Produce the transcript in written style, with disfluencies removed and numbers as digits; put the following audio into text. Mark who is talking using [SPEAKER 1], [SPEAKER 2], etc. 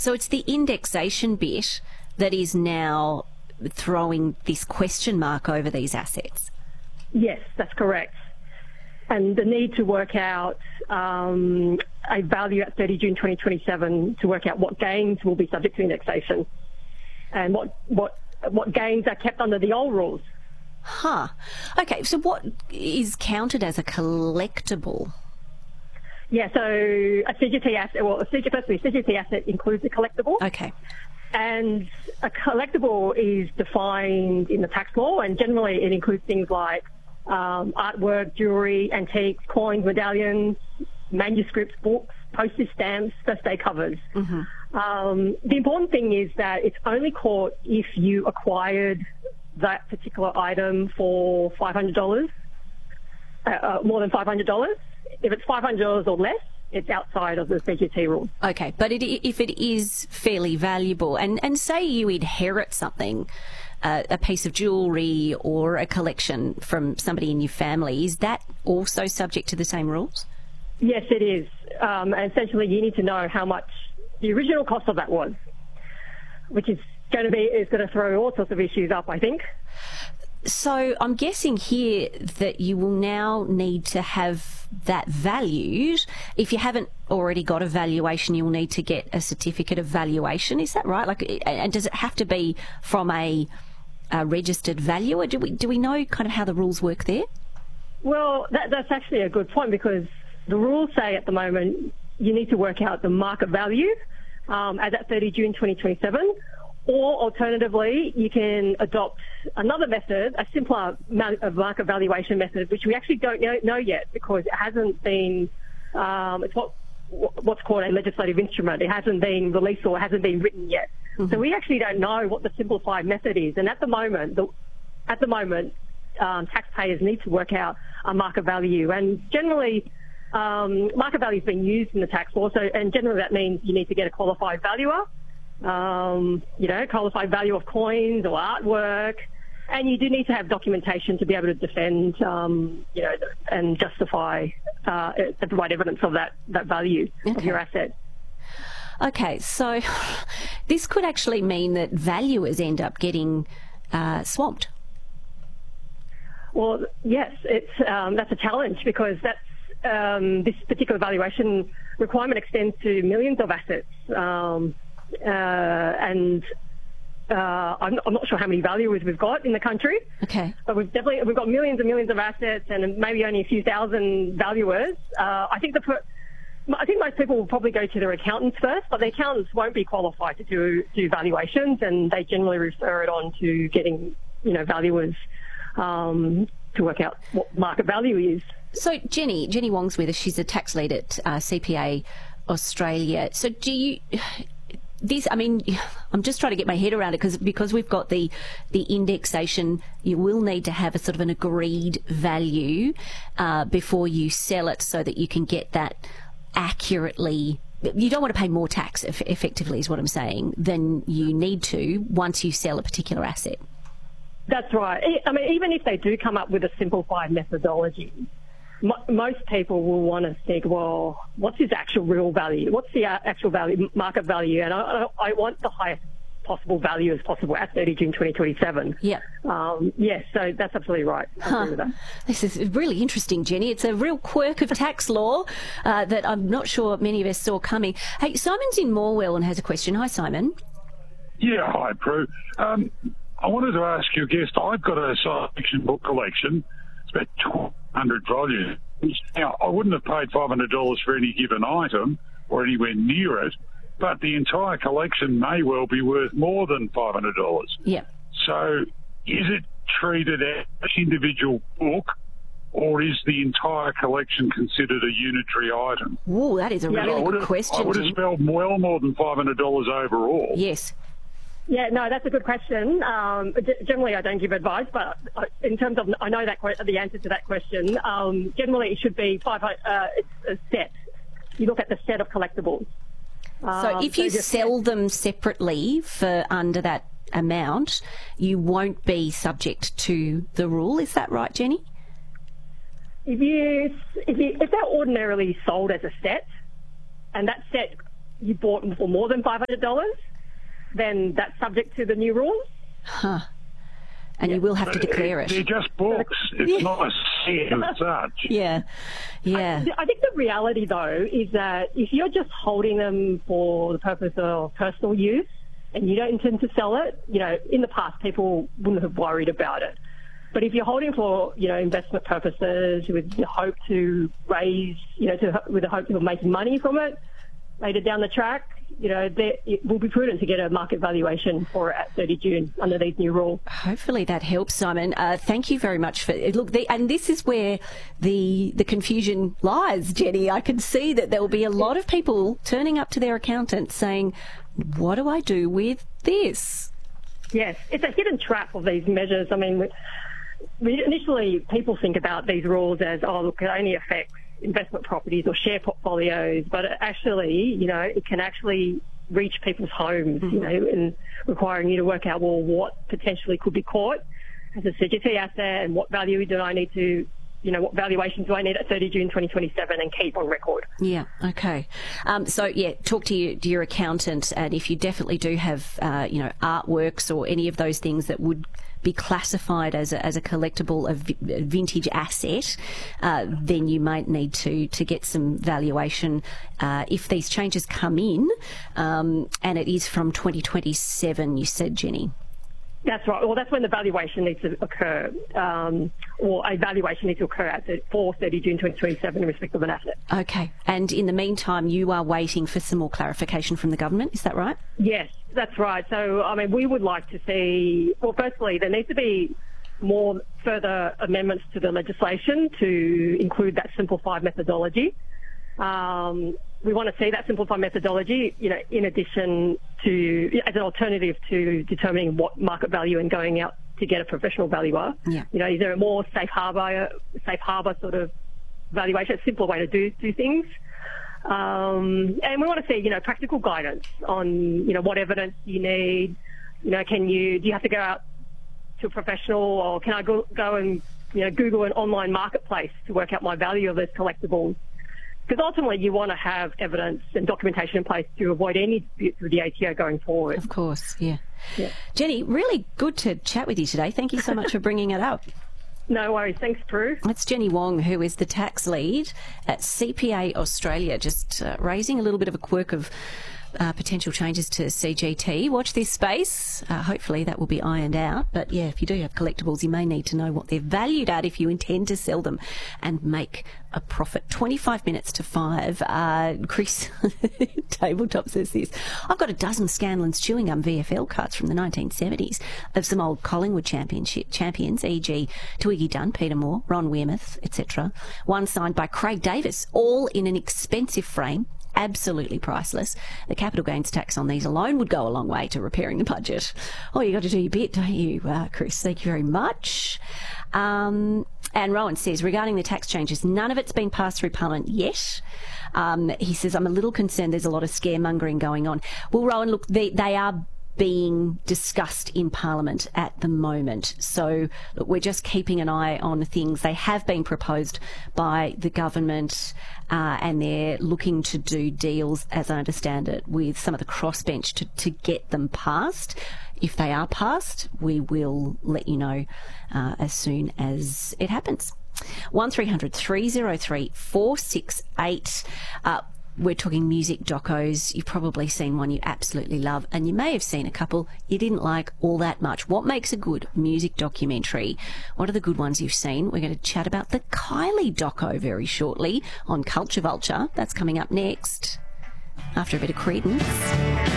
[SPEAKER 1] So it's the indexation bit that is now throwing this question mark over these assets.
[SPEAKER 2] Yes, that's correct. And the need to work out a value at 30 June 2027 to work out what gains will be subject to indexation and what gains are kept under the old rules.
[SPEAKER 1] Huh. Okay, so what is counted as a collectible?
[SPEAKER 2] Yeah, so a CGT asset, well, firstly, a CGT asset includes a collectible.
[SPEAKER 1] Okay.
[SPEAKER 2] And a collectible is defined in the tax law, and generally it includes things like artwork, jewellery, antiques, coins, medallions, manuscripts, books, postage stamps, first day covers. The important thing is that it's only caught if you acquired that particular item for $500, more than $500. If it's $500 or less, it's outside of the CGT rules.
[SPEAKER 1] Okay, but if it is fairly valuable, and say you inherit something, a piece of jewellery or a collection from somebody in your family, is that also subject to the same rules?
[SPEAKER 2] Yes, it is. And essentially, you need to know how much the original cost of that was, which is going to throw all sorts of issues up, I think.
[SPEAKER 1] So I'm guessing here that you will now need to have that valued. If you haven't already got a valuation, you'll need to get a certificate of valuation. Is that right? And does it have to be from a registered valuer? Do we know kind of how the rules work there? Well,
[SPEAKER 2] that's actually a good point, because the rules say at the moment you need to work out the market value as at 30 June 2027. Or alternatively, you can adopt another method, a simpler market valuation method, which we actually don't know yet, because it hasn't been, it's what's called a legislative instrument. It hasn't been released or hasn't been written yet. So we actually don't know what the simplified method is. And at the moment, taxpayers need to work out a market value. And generally, market value has been used in the tax law. And generally that means you need to get a qualified valuer. Qualified value of coins or artwork, and you do need to have documentation to be able to defend, and justify, and provide evidence of that value of your asset.
[SPEAKER 1] Okay, so this could actually mean that valuers end up getting swamped.
[SPEAKER 2] Well, yes, that's a challenge, because this particular valuation requirement extends to millions of assets. I'm not sure how many valuers we've got in the country.
[SPEAKER 1] Okay.
[SPEAKER 2] But we've got millions and millions of assets, and maybe only a few thousand valuers. I think most people will probably go to their accountants first, but the accountants won't be qualified to do valuations, and they generally refer it on to getting valuers to work out what market value is.
[SPEAKER 1] So Jenny Wong's with us. She's a tax lead at CPA Australia. So I'm just trying to get my head around it, because we've got the indexation. You will need to have a sort of an agreed value before you sell it, so that you can get that accurately. You don't want to pay more tax, effectively, is what I'm saying, than you need to once you sell a particular asset.
[SPEAKER 2] That's right. I mean, even if they do come up with a simplified methodology, most people will want to think, well, what's his actual real value? What's the actual value, market value? And I want the highest possible value as possible at 30 June 2027.
[SPEAKER 1] Yeah.
[SPEAKER 2] Yes, so that's absolutely right. I agree with that.
[SPEAKER 1] This is really interesting, Jenny. It's a real quirk of tax law that I'm not sure many of us saw coming. Hey, Simon's in Morwell and has a question. Hi, Simon.
[SPEAKER 3] Yeah, hi, Prue. I wanted to ask your guest, I've got a science fiction book collection. It's about 100 volumes. Now, I wouldn't have paid $500 for any given item or anywhere near it, but the entire collection may well be worth more than $500.
[SPEAKER 1] Yeah.
[SPEAKER 3] So is it treated as an individual book, or is the entire collection considered a unitary item?
[SPEAKER 1] Oh, that is a really good question.
[SPEAKER 3] I would have spelled well more than $500 overall.
[SPEAKER 1] Yes.
[SPEAKER 2] Yeah, no, that's a good question. Generally, I don't give advice, but in terms of, I know the answer to that question. Generally, it should be it's a set. You look at the set of collectibles.
[SPEAKER 1] So if you sell them separately for under that amount, you won't be subject to the rule. Is that right, Jenny?
[SPEAKER 2] If they're ordinarily sold as a set, and that set you bought for more than $500, then that's subject to the new rules.
[SPEAKER 1] Huh. And you will have to declare it.
[SPEAKER 3] They're just books. It's not a set as such.
[SPEAKER 1] Yeah.
[SPEAKER 2] I think the reality, though, is that if you're just holding them for the purpose of personal use and you don't intend to sell it, in the past people wouldn't have worried about it. But if you're holding for, investment purposes with the hope to raise, with the hope of making money from it later down the track, it will be prudent to get a market valuation for it at 30 June under these new rules.
[SPEAKER 1] Hopefully that helps, Simon. Thank you very much for and this is where the confusion lies, Jenny. I can see that there will be a lot of people turning up to their accountant saying, "What do I do with this?"
[SPEAKER 2] Yes, it's a hidden trap of these measures. I mean, initially people think about these rules as, it only affects investment properties or share portfolios, but actually, it can actually reach people's homes, and requiring you to work out, what potentially could be caught as a CGT asset and what value do I need to, what valuations do I need at 30 June 2027 and keep on record. Yeah,
[SPEAKER 1] okay. Talk to your accountant, and if you definitely do have, artworks or any of those things that would be classified as a collectible, a vintage asset, then you might need to get some valuation if these changes come in, and it is from 2027, you said, Jenny.
[SPEAKER 2] That's right. Well, that's when the valuation needs to occur, or a valuation needs to occur for 30 June 2027 in respect of an asset.
[SPEAKER 1] Okay. And in the meantime, you are waiting for some more clarification from the government, is that right?
[SPEAKER 2] Yes, that's right. So, we would like to see, firstly, there needs to be more further amendments to the legislation to include that simplified methodology. We want to see that simplified methodology, in addition to, as an alternative to determining what market value and going out to get a professional valuer.
[SPEAKER 1] Yeah.
[SPEAKER 2] Is there a more safe harbour sort of valuation, a simpler way to do things? And we want to see, practical guidance on, what evidence you need. Do you have to go out to a professional, or can I go and, Google an online marketplace to work out my value of those collectibles? Because ultimately you want to have evidence and documentation in place to avoid any disputes with the ATO going forward.
[SPEAKER 1] Of course, yeah. Jenny, really good to chat with you today. Thank you so much for bringing it up.
[SPEAKER 2] No worries. Thanks, Prue.
[SPEAKER 1] That's Jenny Wong, who is the tax lead at CPA Australia, just raising a little bit of a quirk of potential changes to CGT. Watch this space. Hopefully that will be ironed out. But yeah, if you do have collectibles, you may need to know what they're valued at if you intend to sell them and make a profit. 25 minutes to 5. Chris Tabletop says this: I've got a dozen Scanlon's chewing gum VFL cards from the 1970s of some old Collingwood champions, e.g. Twiggy Dunn, Peter Moore, Ron Wearmouth, etc. One signed by Craig Davis, all in an expensive frame. Absolutely priceless. The capital gains tax on these alone would go a long way to repairing the budget. Oh, you got to do your bit, don't you, Chris? Thank you very much. And Rowan says, regarding the tax changes, none of it's been passed through Parliament yet. He says, I'm a little concerned there's a lot of scaremongering going on. Well, Rowan, look, they are being discussed in Parliament at the moment. So look, we're just keeping an eye on things. They have been proposed by the government, and they're looking to do deals, as I understand it, with some of the crossbench to get them passed. If they are passed, we will let you know as soon as it happens. 1300 303 468. We're talking music docos. You've probably seen one you absolutely love, and you may have seen a couple you didn't like all that much. What makes a good music documentary? What are the good ones you've seen? We're going to chat about the Kylie doco very shortly on Culture Vulture. That's coming up next after a bit of Creedence.